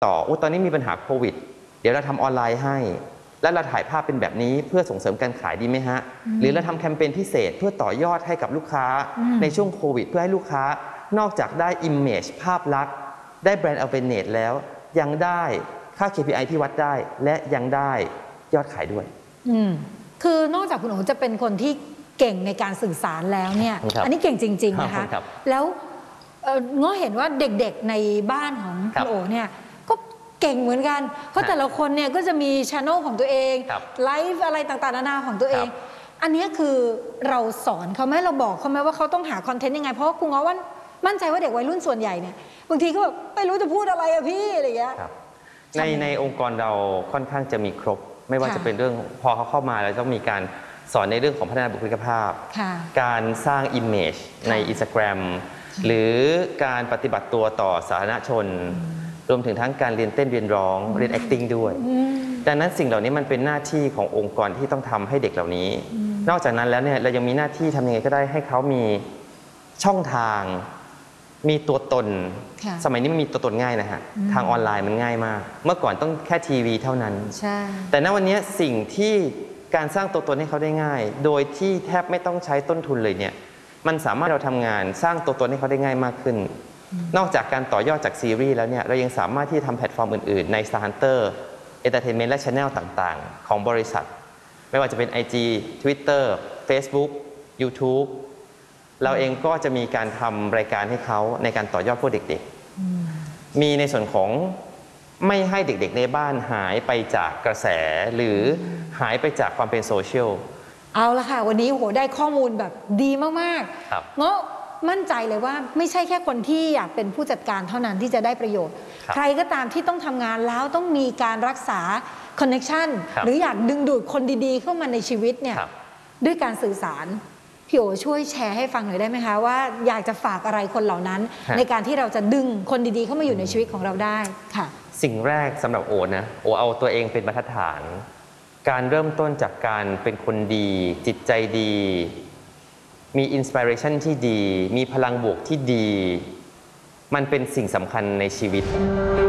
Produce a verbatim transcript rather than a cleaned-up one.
ต่อโอ้ตอนนี้มีปัญหาโควิดเดี๋ยวเราทำออนไลน์ให้แล้วเราถ่ายภาพเป็นแบบนี้เพื่อส่งเสริมการขายดีไหมฮะหรือเราทำแคมเปญพิเศษเพื่อต่อยอดให้กับลูกค้าในช่วงโควิดเพื่อให้ลูกค้านอกจากได้ image ภาพลักษณ์ได้แบรนด์ awareness แล้วยังได้ค่า เค พี ไอ ที่วัดได้และยังได้ยอดขายด้วยอืมคือนอกจากคุณโอ๋จะเป็นคนที่เก่งในการสื่อสารแล้วเนี่ยอันนี้เก่งจริงๆนะคะแล้วง้อเห็นว่าเด็กๆในบ้านของคุณโอ๋เนี่ยก็เก่งเหมือนกันเพราะแต่ละคนเนี่ยก็จะมีช่องของตัวเองไลฟ์อะไรต่างๆนานาของตัวเองอันนี้คือเราสอนเขาไหมเราบอกเขาไหมว่าเขาต้องหาคอนเทนต์ยังไงเพราะว่าคุณง้อว่ามั่นใจว่าเด็กวัยรุ่นส่วนใหญ่เนี่ยบางทีก็แบบไม่รู้จะพูดอะไรอะพี่อะไรอย่างเงี้ยในในองค์กรเราค่อนข้างจะมีครบไม่ว่าจะเป็นเรื่องพอเขาเข้ามาแล้วต้องมีการสอนในเรื่องของพัฒนาบุคลิกภาพการสร้าง image ใน Instagram หรือการปฏิบัติตัวต่อสาธารณชนรวมถึงทั้งการเรียนเต้นเรียนร้องเรียน acting ด้วยดังนั้นสิ่งเหล่านี้มันเป็นหน้าที่ขององค์กรที่ต้องทำให้เด็กเหล่านี้นอกจากนั้นแล้วเนี่ยเรายังมีหน้าที่ทำยังไงก็ได้ให้เขามีช่องทางมีตัวตนสมัยนี้มันมีตัวตนง่ายนะฮะทางออนไลน์มันง่ายมากเมื่อก่อนต้องแค่ทีวีเท่านั้นแต่ณวันนี้สิ่งที่การสร้างตัวตนให้เขาได้ง่ายโดยที่แทบไม่ต้องใช้ต้นทุนเลยเนี่ยมันสามารถเราทำงานสร้างตัวตนให้เขาได้ง่ายมากขึ้นนอกจากการต่อยอดจากซีรีส์แล้วเนี่ยเรายังสามารถที่จะทำแพลตฟอร์มอื่นๆใน Star Hunter Entertainment และ Channel ต่างๆของบริษัทไม่ว่าจะเป็น ไอ จี Twitter Facebook YouTube เราเองก็จะมีการทำรายการให้เขาในการต่อยอดพวกเด็กๆมีในส่วนของไม่ให้เด็กๆในบ้านหายไปจากกระแสหรือหายไปจากความเป็นโซเชียลเอาละค่ะวันนี้โหได้ข้อมูลแบบดีมากๆเงาะมั่นใจเลยว่าไม่ใช่แค่คนที่อยากเป็นผู้จัดการเท่านั้นที่จะได้ประโยชน์ใครก็ตามที่ต้องทำงานแล้วต้องมีการรักษาคอนเนคชั่นหรืออยากดึงดูดคนดีๆเข้ามาในชีวิตเนี่ยด้วยการสื่อสารพี่โอช่วยแชร์ให้ฟังหน่อยได้ไหมคะว่าอยากจะฝากอะไรคนเหล่านั้นในการที่เราจะดึงคนดีๆเข้ามาอยู่ในชีวิตของเราได้ค่ะสิ่งแรกสำหรับโอนะโอเอาตัวเองเป็นบรรทัดฐานการเริ่มต้นจากการเป็นคนดีจิตใจดีมีอินสปิเรชันที่ดีมีพลังบวกที่ดีมันเป็นสิ่งสำคัญในชีวิต